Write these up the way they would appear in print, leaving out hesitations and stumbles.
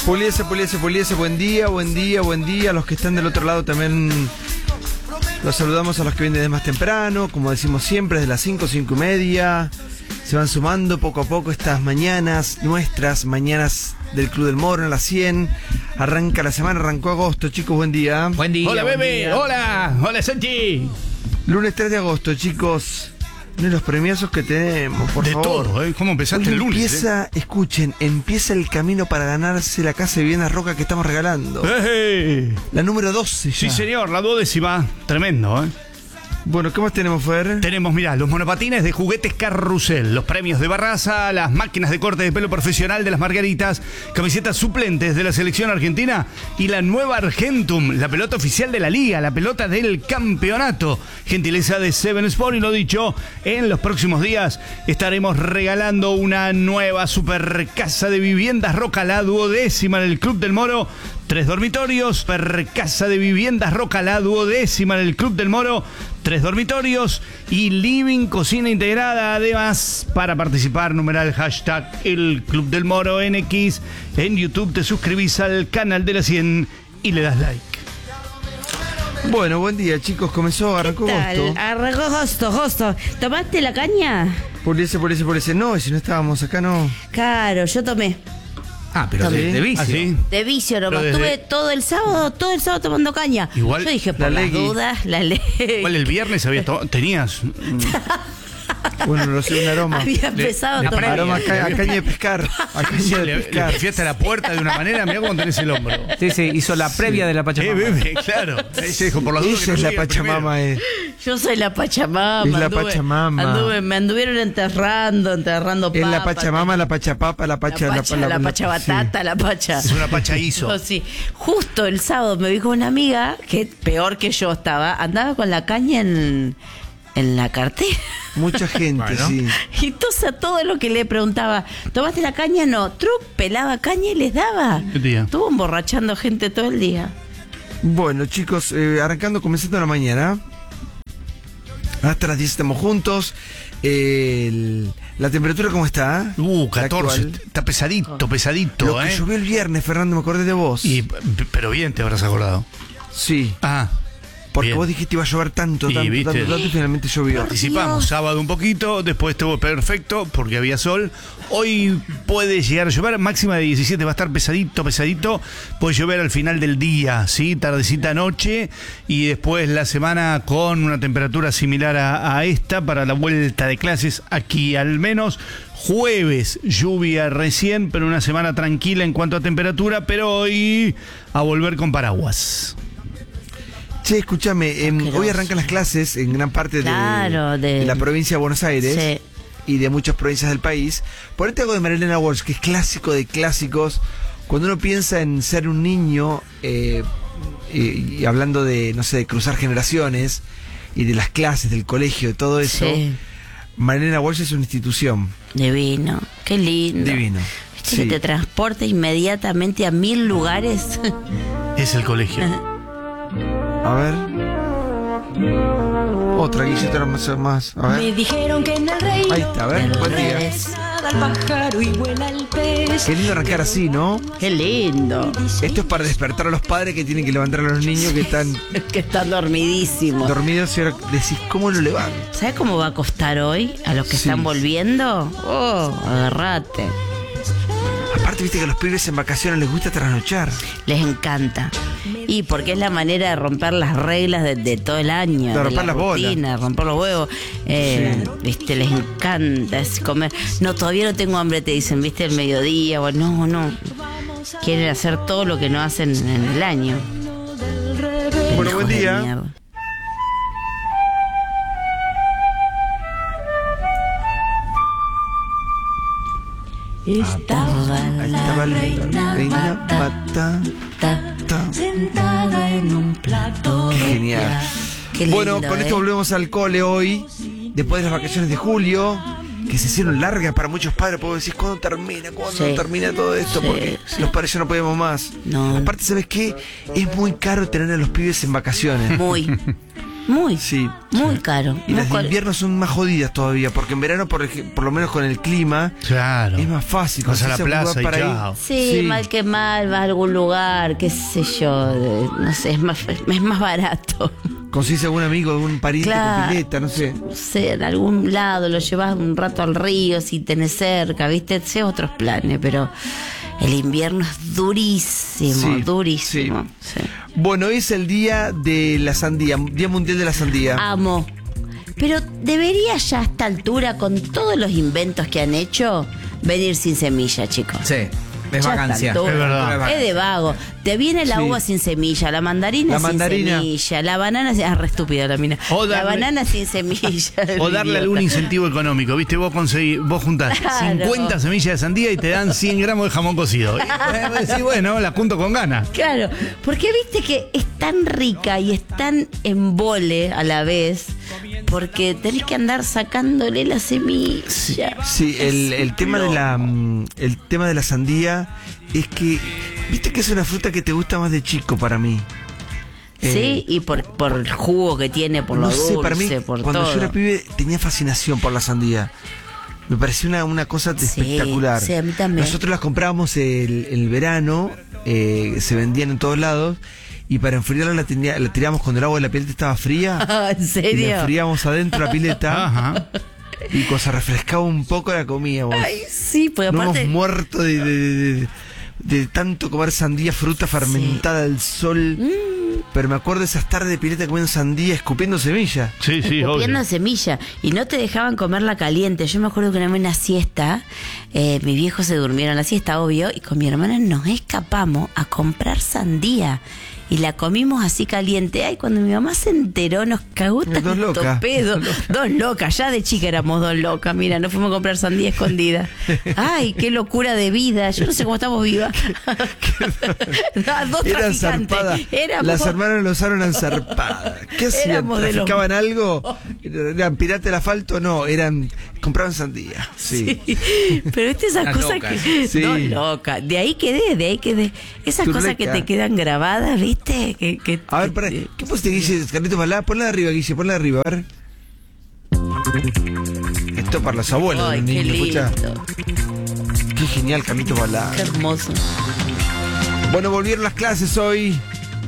Puliese, buen día. A los que están del otro lado también los saludamos, a los que vienen de más temprano, como decimos siempre, desde las 5:30. Se van sumando poco a poco estas mañanas, nuestras mañanas del Club del Moro en las 100. Arranca la semana, arrancó agosto, chicos, buen día. Buen día. Hola, buen bebé. día. Hola, Santi. Lunes 3 de agosto, chicos. Miren los premiazos que tenemos, por de favor. todo, ¿eh? ¿Cómo empezaste Hoy el lunes? empieza el camino para ganarse la casa de vivienda Roca que estamos regalando. La número 12 ya. Sí, señor, la 12ª. Tremendo, ¿eh? Bueno, ¿qué más tenemos, Fer? Tenemos, mirá, los monopatines de Juguetes Carrusel, los premios de Barraza, las máquinas de corte de pelo profesional de las Margaritas, camisetas suplentes de la selección argentina y la nueva Argentum, la pelota oficial de la liga, la pelota del campeonato. Gentileza de Seven Sport, y lo dicho, en los próximos días estaremos regalando una nueva super casa de viviendas Roca, la 12ª en el Club del Moro. 3 dormitorios, per casa de viviendas Roca, la 12ª en el Club del Moro. 3 dormitorios y living, cocina integrada. Además, para participar, numeral hashtag el Club del Moro NX. En YouTube te suscribís al canal de la 100 y le das like. Bueno, buen día, chicos. Arrancó agosto. Arrancó agosto. ¿Tomaste la caña? Puliese. No, y si no estábamos acá, no. Claro, yo tomé. Ah, pero de vicio. ¿Ah, sí? De vicio nomás. Pero Tuve todo el sábado tomando caña. Igual, yo dije, por las dudas, la ley. Igual el viernes tenías... Bueno, no sé, un aroma. Había empezado a tomar. Aroma a caña de pescar. A caña de pescar. Le fiaste a la puerta de una manera, mirá cómo tenés el hombro. Sí, hizo la previa de la Pachamama. Bebé, claro. Ahí se dijo, por las dudas. Esa es la Pachamama, Yo soy la Pachamama. Es la Pachamama. Me anduvieron enterrando papas. Es la Pachamama, la Pachapapa, la Pachabatata, la Pacha. Es una Pachaízo. Oh, sí. Justo el sábado me dijo una amiga que peor que yo andaba con la caña en la cartera. Mucha gente, bueno. Sí. Y entonces a todo lo que le preguntaba, ¿tomaste la caña? No. Truc, pelaba caña y les daba. ¿Qué día? Estuvo emborrachando gente todo el día. Bueno, chicos, comenzando la mañana. Hasta las 10 estamos juntos. La temperatura, ¿cómo está? 14. Está pesadito. Lo que llovió el viernes, Fernando, me acordé de vos. Pero bien te habrás acordado. Sí. Ah. Porque bien. Vos dijiste iba a llover tanto, y finalmente llovió. Anticipamos, sábado un poquito, después estuvo perfecto porque había sol. Hoy puede llegar a llover, máxima de 17, va a estar pesadito. Puede llover al final del día, ¿sí? Tardecita, noche, y después la semana con una temperatura similar a esta para la vuelta de clases, aquí al menos. Jueves, lluvia recién, pero una semana tranquila en cuanto a temperatura, pero hoy a volver con paraguas. Che, escúchame, hoy arrancan las clases en gran parte de la provincia de Buenos Aires, sí, y de muchas provincias del país. Ponete algo de Marilena Walsh, que es clásico de clásicos. Cuando uno piensa en ser un niño, y hablando de, no sé, de cruzar generaciones, y de las clases, del colegio, de todo eso, sí, Marilena Walsh es una institución. Divino, qué lindo. Divino. ¿Viste, sí, que te transporta inmediatamente a 1000 lugares? Es el colegio. A ver. Otra guilleta más. A ver. Me dijeron que en el reino. Ahí está, a ver. Buen día. Al pájaro y vuela el pez. Qué lindo arrancar así, ¿no? Qué lindo. Esto es para despertar a los padres que tienen que levantar a los niños que están dormidísimos. Dormidos, y ahora decís, ¿cómo lo levanto? ¿Sabes cómo va a costar hoy a los que están volviendo? Agarrate. Aparte, viste que a los pibes en vacaciones les gusta trasnochar. Les encanta. Y porque es la manera de romper las reglas de todo el año. De romper las bolas. Romper los huevos. Sí. Viste, les encanta comer. No, todavía no tengo hambre, te dicen, viste, el mediodía. O no. Quieren hacer todo lo que no hacen en el año. Bueno, buen día. Estaba la reina Pata sentada en un plato. Qué genial. Qué lindo, bueno, con esto volvemos al cole hoy, después de las vacaciones de julio, que se hicieron largas para muchos padres. Porque decís, ¿cuándo termina? ¿Cuándo termina todo esto? Porque los padres ya no podemos más. No. Aparte, ¿sabes qué? Es muy caro tener a los pibes en vacaciones. Muy. Muy caro. Y las de invierno son más jodidas todavía, porque en verano, por lo menos con el clima, claro, es más fácil. vas a la plaza y chao. Sí, mal que mal, vas a algún lugar, qué sé yo, no sé, es más barato. Consigues algún amigo, algún pariente con pileta, no sé. No sé, en algún lado, lo llevas un rato al río si tenés cerca, ¿viste? Sé otros planes, pero el invierno es durísimo, durísimo. Sí. Bueno, hoy es el día de la sandía, Día Mundial de la Sandía. Amo. Pero debería ya a esta altura, con todos los inventos que han hecho, venir sin semilla, chicos. Sí. Es vacancia. Es verdad. Es de vago. Te viene la uva sin semilla, la mandarina sin semilla, la banana sin... re estúpida la mina. La banana sin semilla. O darle algún incentivo económico, ¿viste? Vos juntás 50 semillas de sandía y te dan 100 gramos de jamón cocido. Y bueno, la junto con ganas. Claro, porque viste que es tan rica y es tan embole a la vez, porque tenés que andar sacándole la semilla. Sí, el tema de la sandía es que, viste que es una fruta que te gusta más de chico para mí. Sí, y por el jugo que tiene, por lo dulce, para mí, por cuando todo. yo era pibe tenía fascinación por la sandía. Me parecía una cosa espectacular. Sí, a mí también. Nosotros las comprábamos el verano, se vendían en todos lados. Y para enfriarla la tirábamos cuando el agua de la pileta estaba fría. ¿En serio? Y la enfriábamos adentro de la pileta. Ajá. Y cuando se refrescaba un poco la comíamos. Ay, sí, porque Nos aparte... hemos muerto de tanto comer sandía, fruta fermentada al sol. Pero me acuerdo de esas tardes de pileta comiendo sandía, escupiendo semilla. Sí, escupiendo obvio. semilla. Y no te dejaban comerla caliente. Yo me acuerdo que una vez en una siesta, mis viejos se durmieron la siesta, obvio, y con mi hermana nos escapamos a comprar sandía. Y la comimos así caliente. Ay, cuando mi mamá se enteró, nos cagó tanto pedo. Dos locas, ya de chica éramos dos locas. Mira, nos fuimos a comprar sandía escondida. Ay, qué locura de vida. Yo no sé cómo estamos vivas. Dos eran traficantes. zarpadas. Las hermanas Lozano eran zarpadas. ¿Qué hacían? ¿Traficaban algo? ¿Eran pirata del asfalto? No, compraban sandía. Sí. Pero esas cosas locas. que... Sí. Dos locas. De ahí quedé. Esas cosas que te quedan grabadas, ¿viste? A ver, ¿qué pusiste, Guille? Carlitos Balá, ponla de arriba, Guille, ponla de arriba, a ver. Esto para los abuelos. Ay, los qué niños, lindo. Escucha. Qué genial, Carlitos Balá. Qué hermoso. Bueno, volvieron las clases hoy.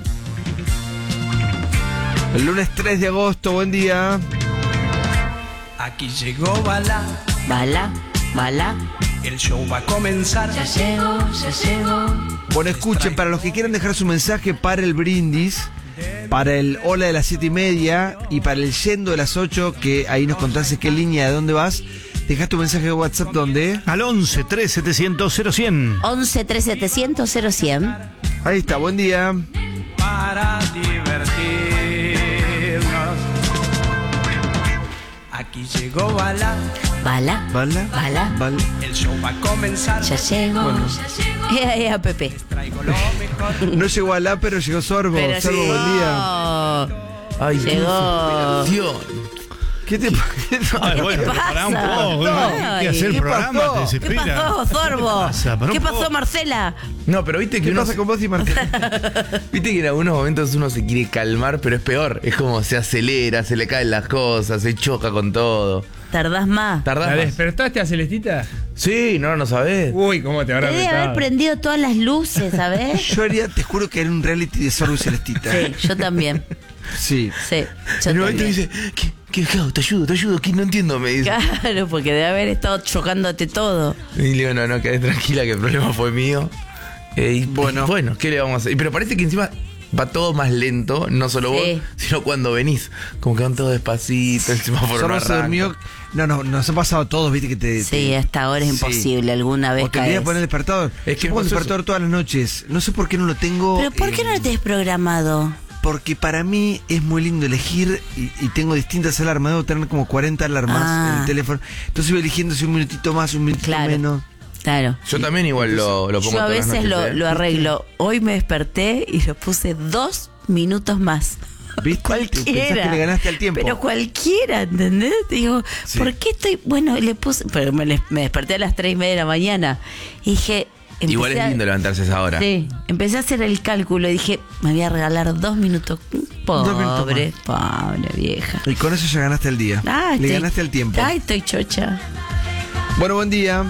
El lunes 3 de agosto, buen día. Aquí llegó Balá, Bala. el show va a comenzar. Ya llegó. Bueno, escuchen, para los que quieran dejar su mensaje para el brindis, para el hola de las 7:30 y para el yendo de las 8, que ahí nos contaste qué línea, de dónde vas, dejás tu mensaje de WhatsApp, ¿dónde? Al 11 3700 0100. 11 3700 0100. Ahí está, buen día. Para divertirnos. Aquí llegó Balá, Bala. el show va a comenzar. Ya llegó. Pepe. Traigo lo mejor. No llegó Alá, pero llegó Sorbo. Pero Sorbo, llegó. buen día. Ay, Llegó. ¿Qué te Ay, bueno, pasa? pará un poco. Ay, ¿Qué hacer el ¿qué programa? pasó? Te ¿Qué desespera. pasó, Sorbo? Pasa, pará ¿Qué un pasó, poco. Marcela? No, pero viste que ¿Qué uno pasa con vos y Martín? viste que en algunos momentos uno se quiere calmar, pero es peor. Es como se acelera, se le caen las cosas, se choca con todo. Tardás más. ¿Tardás ¿La más? despertaste a Celestita? Sí, no sabés. Uy, ¿cómo te habrá Te debe haber despertado? prendido todas las luces, ¿sabes? Yo haría, te juro que era un reality de Sorbo y Celestita. Sí, yo también. Sí. Sí, yo En un momento también. dice, ¿qué hago? Te ayudo, que no entiendo, me dice. Claro, porque debe haber estado chocándote todo. Y le digo, no, quedé tranquila que el problema fue mío. Y bueno, ¿qué le vamos a hacer? Pero parece que encima va todo más lento, no solo vos, Sí. sino cuando venís. Como que van todos despacito, el semáforo no Sorbo se arranca. durmió. No, nos ha pasado a todos, viste que te... Sí, hasta ahora es Sí. imposible. Alguna vez O te olvidás caes. de poner el despertador. Es que Yo pongo el pasó despertador todas las noches. No sé por qué no lo tengo. Pero ¿por qué no lo tenés programado? Porque para mí es muy lindo elegir y tengo distintas alarmas. Debo tener como 40 alarmas en el teléfono. Entonces voy eligiendo si un minutito más, un minutito Claro. menos. Claro. Yo también igual lo pongo Yo a todas las veces noches, lo arreglo. Hoy me desperté y lo puse 2 minutos más. ¿Viste? Cualquiera. Pensás que le ganaste al tiempo. Pero cualquiera, ¿entendés? Digo, Sí. ¿por qué estoy...? Bueno, le puse... Pero me desperté a las 3:30 de la mañana. Y dije... Igual es lindo levantarse a esa hora. Sí, empecé a hacer el cálculo y dije, me voy a regalar 2 minutos. Pobre vieja. Y con eso ya ganaste el día. Le ganaste el tiempo. Ay, estoy chocha. Bueno, buen día.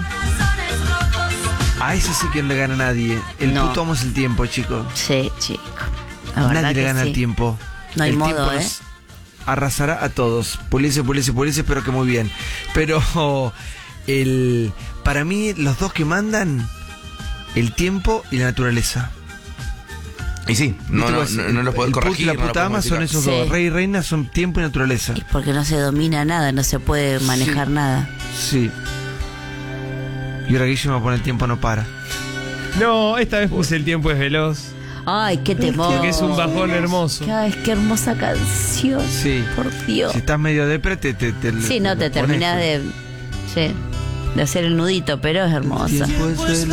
A ese sí que no le gana a nadie. El puto amo es el tiempo, chicos. Sí, chico. Nadie le gana el tiempo. No hay modo, Arrasará a todos. Puliese, pero que muy bien. Pero para mí, los dos que mandan, el tiempo y la naturaleza. Y sí, no los podés corregir. La puta ama son esos dos. Rey y reina son tiempo y naturaleza. Y porque no se domina nada, no se puede manejar nada. Sí. Y ahora Guillermo me pone el tiempo no para. No, esta vez puse el tiempo es veloz. Ay, qué temor. Porque es un bajón hermoso. Ay, qué hermosa canción. Sí. Por Dios. Si estás medio depre, sí, no te terminás de hacer el nudito, pero es hermosa.